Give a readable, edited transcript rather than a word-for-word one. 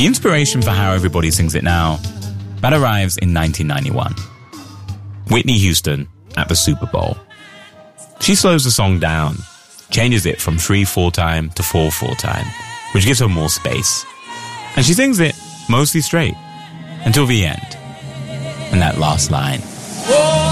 The inspiration for How Everybody Sings It Now, that arrives in 1991. Whitney Houston at the Super Bowl. She slows the song down, changes it from 3/4 time to 4/4 time, which gives her more space. And she sings it mostly straight until the end. And that last line. Whoa!